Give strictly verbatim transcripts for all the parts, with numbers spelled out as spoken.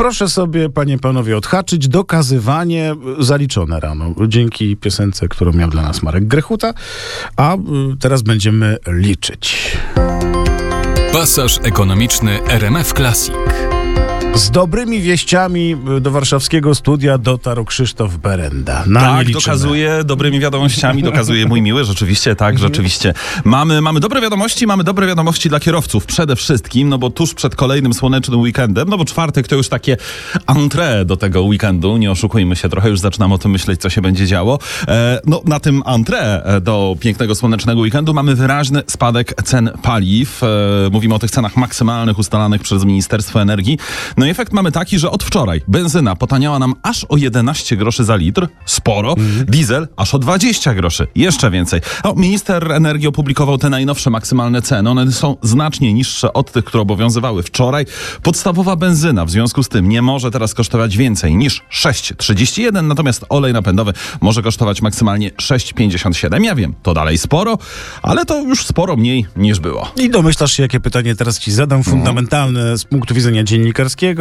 proszę sobie, panie, panowie, odhaczyć dokazywanie zaliczone rano. Dzięki piosence, którą miał dla nas Marek Grechuta. A y, teraz będziemy liczyć. Pasaż ekonomiczny R M F Classic. Z dobrymi wieściami do warszawskiego studia dotarł Krzysztof Berenda. Na tak, dokazuje dobrymi wiadomościami, dokazuje mój miły, rzeczywiście, tak, rzeczywiście. Mamy, mamy dobre wiadomości, mamy dobre wiadomości dla kierowców przede wszystkim, no bo tuż przed kolejnym słonecznym weekendem, no bo czwartek to już takie entrée do tego weekendu, nie oszukujmy się, trochę już zaczynam o tym myśleć, co się będzie działo. E, no na tym entrée do pięknego słonecznego weekendu mamy wyraźny spadek cen paliw. E, mówimy o tych cenach maksymalnych ustalanych przez Ministerstwo Energii. No i efekt mamy taki, że od wczoraj benzyna potaniała nam aż o jedenaście groszy za litr, sporo, mm. diesel aż o dwadzieścia groszy, jeszcze więcej. No, minister energii opublikował te najnowsze maksymalne ceny, one są znacznie niższe od tych, które obowiązywały wczoraj. Podstawowa benzyna w związku z tym nie może teraz kosztować więcej niż sześć trzydzieści jeden, natomiast olej napędowy może kosztować maksymalnie sześć pięćdziesiąt siedem. Ja wiem, to dalej sporo, ale to już sporo mniej niż było. I domyślasz się, jakie pytanie teraz ci zadam, fundamentalne z punktu widzenia dziennikarskiego.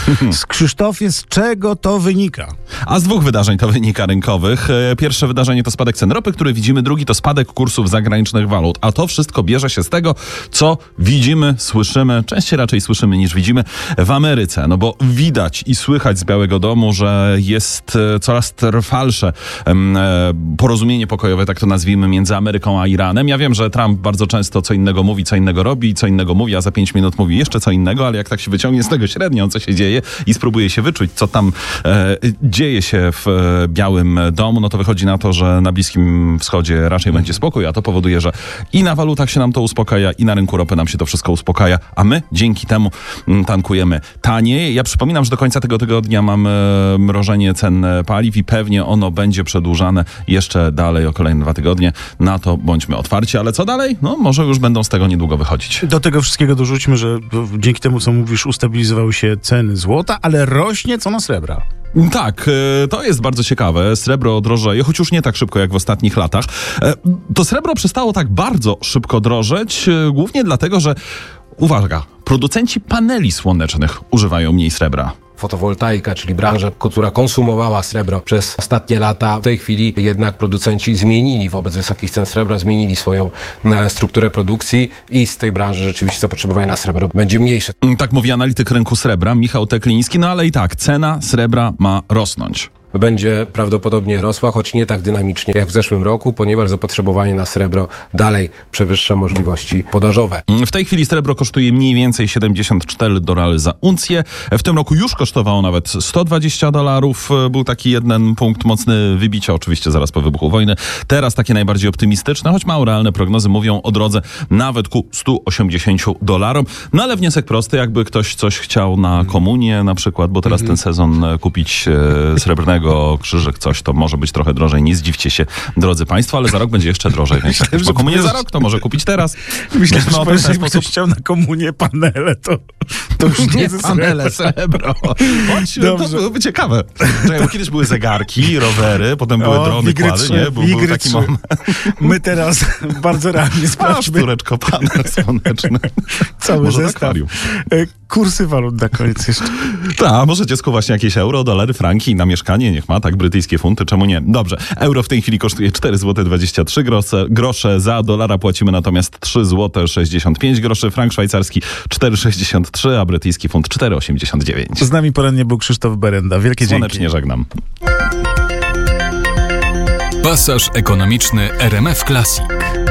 Z Krzysztofie, z czego to wynika? A z dwóch wydarzeń to wynika rynkowych. Pierwsze wydarzenie to spadek cen ropy, który widzimy, drugi to spadek kursów zagranicznych walut. A to wszystko bierze się z tego, co widzimy, słyszymy, częściej raczej słyszymy niż widzimy w Ameryce. No bo widać i słychać z Białego Domu, że jest coraz trwalsze porozumienie pokojowe, tak to nazwijmy, między Ameryką a Iranem. Ja wiem, że Trump bardzo często co innego mówi, co innego robi, co innego mówi, a za pięć minut mówi jeszcze co innego, ale jak tak się wyciągnie z tego średnio, co się dzieje i spróbuje się wyczuć, co tam e, dzieje się w e, Białym Domu, no to wychodzi na to, że na Bliskim Wschodzie raczej będzie spokój, a to powoduje, że i na walutach się nam to uspokaja, i na rynku ropy nam się to wszystko uspokaja, a my dzięki temu m, tankujemy taniej. Ja przypominam, że do końca tego tygodnia mamy mrożenie cen paliw i pewnie ono będzie przedłużane jeszcze dalej o kolejne dwa tygodnie. Na to bądźmy otwarci, ale co dalej? No może już będą z tego niedługo wychodzić. Do tego wszystkiego dorzućmy, że dzięki temu, co mówisz, ustabilizowały się ceny złota, ale rośnie cena srebra. Tak, to jest bardzo ciekawe. Srebro drożeje, choć już nie tak szybko jak w ostatnich latach. To srebro przestało tak bardzo szybko drożeć, głównie dlatego, że, uwaga, producenci paneli słonecznych używają mniej srebra. Fotowoltaika, czyli branża, która konsumowała srebro przez ostatnie lata. W tej chwili jednak producenci zmienili wobec wysokich cen srebra, zmienili swoją strukturę produkcji i z tej branży rzeczywiście zapotrzebowanie na srebro będzie mniejsze. Tak mówi analityk rynku srebra Michał Tekliński, no ale i tak, cena srebra ma rosnąć. Będzie prawdopodobnie rosła, choć nie tak dynamicznie jak w zeszłym roku, ponieważ zapotrzebowanie na srebro dalej przewyższa możliwości podażowe. W tej chwili srebro kosztuje mniej więcej siedemdziesiąt cztery dolary za uncję. W tym roku już kosztowało nawet sto dwadzieścia dolarów. Był taki jeden punkt mocny wybicia, oczywiście zaraz po wybuchu wojny. Teraz takie najbardziej optymistyczne, choć mało realne prognozy mówią o drodze nawet ku stu osiemdziesięciu dolarom. No ale wniosek prosty, jakby ktoś coś chciał na komunię na przykład, bo teraz ten sezon kupić e, srebrnego krzyżyk, coś, to może być trochę drożej. Nie zdziwcie się, drodzy państwo, ale za rok będzie jeszcze drożej. Myślę, bo że komunię za rok to może kupić teraz. Myślę, że no, jeśli sposób... ktoś chciał na komunię panele, to, to już nie, nie panele, srebro. Bądź, to byłoby ciekawe. Czekaj, kiedyś były zegarki, rowery, potem były o, drony, kłady, nie? Był, był taki moment. My teraz bardzo realnie sprawdźmy. Sztureczko, panel słoneczny. Cały może zestaw. Kursy walut na koniec jeszcze. Tak, możecie skuwać jakieś euro, dolary, franki na mieszkanie, niech ma, tak, brytyjskie funty, czemu nie? Dobrze, euro w tej chwili kosztuje cztery złote dwadzieścia trzy grosze, za dolara płacimy natomiast trzy złote sześćdziesiąt pięć groszy, frank szwajcarski cztery sześćdziesiąt trzy, a brytyjski funt cztery osiemdziesiąt dziewięć. Z nami porannie był Krzysztof Berenda. Wielkie dzięki. Słonecznie żegnam. Pasaż ekonomiczny R M F Classic.